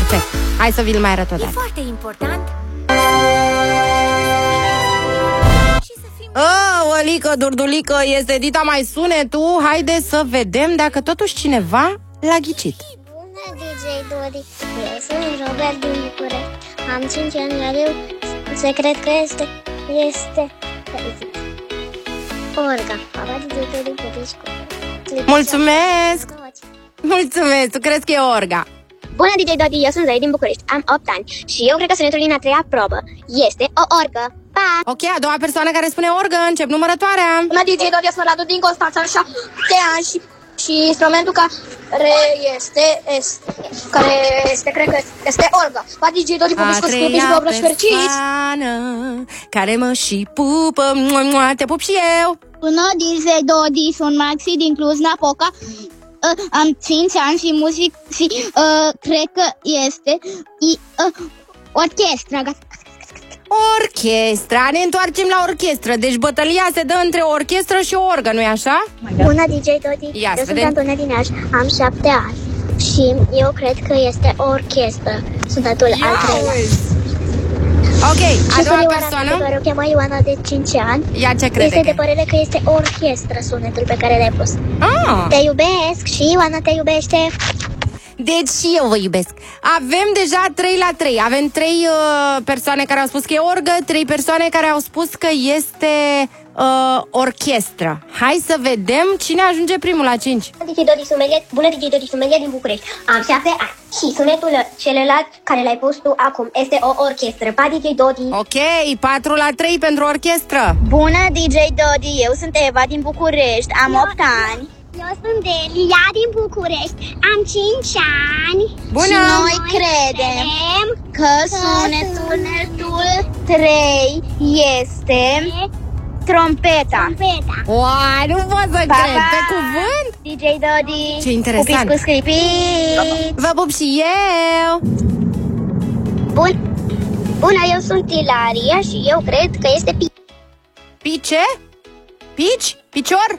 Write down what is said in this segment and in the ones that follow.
Perfect. Hai să vi-l mai arăt o dată. E foarte important. Olică, durdulică, este dita mai sunetul. Haide să vedem dacă totuși cineva l-a ghicit. Bună, DJ Dodi. Eu sunt Robert din București. Am 5 ani, iar eu se cred că este orga. Papa DJ Dodi, Pupiscu. Mulțumesc! Mulțumesc, tu crezi că e orga? Bună, DJ Dodi, eu sunt Zai din București. Am 8 ani și eu cred că sunetul din a treia probă este o orgă. Pa! Ok, a doua persoană care spune orgă, încep numărătoarea. Bună, DJ Dodi, eu sunt Radu din Constanța, am 7 ani și instrumentul care este, cred că este orgă. Pa, DJ Dodi, Pupiscu, Scupici, Bobrăși, Ferciți. Care mă și pupă, te pup și eu. Bună, DJ Dodi, sunt Maxi din Cluj-Napoca. Am 5 ani și muzic și cred că este orchestra. Orchestra, ne întoarcem la orchestră. Deci bătălia se dă între o orchestră și o orgă, nu-i așa? Bună, DJ Dodi, eu sunt Antonia din Iași, am 7 ani și eu cred că este o orchestră, sunetul al treilea. Ok, a doua persoană. O cheamă Ioana de 5 ani. Ea ce crede? Este de părere că este o orchestră sunetul pe care l-ai pus. Te iubesc și Ioana te iubește. Deci și eu vă iubesc. Avem deja 3-3. Avem 3 persoane care au spus că e orgă, 3 persoane care au spus că este orchestră. Hai să vedem cine ajunge primul la 5. Bună, DJ Dodi, sunt Melia din București. Am 7 ani și sunetul celălalt care l-ai pus tu acum este o orchestră. Pa, DJ Dodi. Ok, 4-3 pentru orchestră. Bună, DJ Dodi, eu sunt Eva din București, am 8 ani. Eu sunt Delia din București, am 5 ani. Bună! Și noi credem că sunetul 3 este trompeta. Uai, nu pot să cred, pe cuvânt? DJ Dodi. Ce interesant. Pupiscu, scripiți. Vă pup și eu. Bună, eu sunt Ilaria și eu cred că este Ce? Pici? Picior?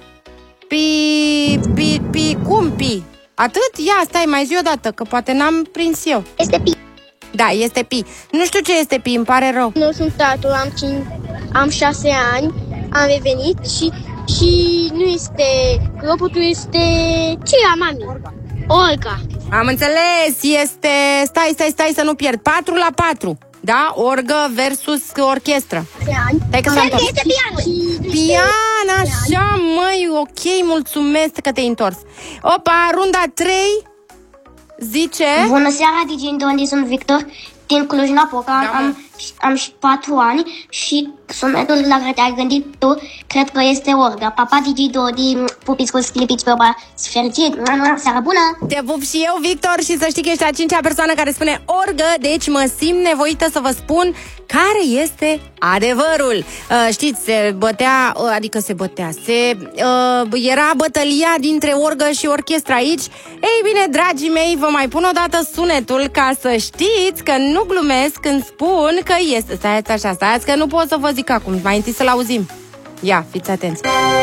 Cum pi? Atât? Ia, stai, mai zi o dată, că poate n-am prins eu. Este pi. Da, este pi. Nu știu ce este pi, îmi pare rău. Nu sunt tatul, am 6 ani, am revenit și nu este, clopotul este, ce e a mami? Olga. Am înțeles, este, stai să nu pierd, 4-4. Da? Orgă versus orchestră. Stai că s-a întors. Este pianul. Pian, așa, măi, ok, mulțumesc că te-ai întors. Opa, runda 3 zice... Bună seara, DJ Dodi, sunt Victor din Cluj-Napoca, am 4 ani și sunetul la care te-ai gândit tu, cred că este orga. Papa, DJ Dodi, pupiți cu sclipici pe oba, sfericit, seara bună! Te pup și eu, Victor, și să știi că ești a 5-a persoană care spune orgă, deci mă simt nevoită să vă spun care este adevărul. Știți, era bătălia dintre orgă și orchestră aici. Ei bine, dragii mei, vă mai pun o dată sunetul ca să știți că nu glumesc când spun că este. Stați că nu pot să vă zic acum, mai întâi să-l auzim. Ia, fiți atenți.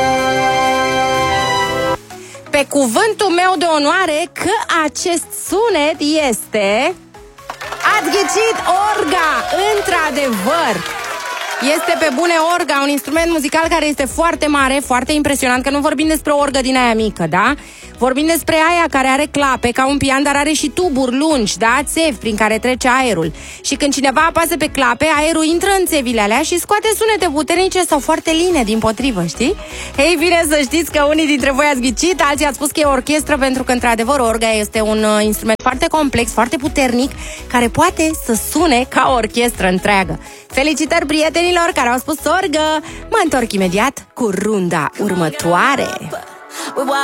Pe cuvântul meu de onoare că acest sunet este... Ați ghicit, orga! Într-adevăr! Este pe bune orga, un instrument muzical care este foarte mare, foarte impresionant, că nu vorbim despre o orgă din aia mică, da? Vorbim despre aia care are clape ca un pian, dar are și tuburi lungi, da? Țevi prin care trece aerul. Și când cineva apasă pe clape, aerul intră în țevile alea și scoate sunete puternice sau foarte line, dimpotrivă, știi? Ei bine, să știți că unii dintre voi ați ghicit, alții ați spus că e orchestră, pentru că, într-adevăr, orga este un instrument foarte complex, foarte puternic, care poate să sune ca o orchestră întreagă. Felicitări prietenilor care au spus orgă! Mă întorc imediat cu runda următoare.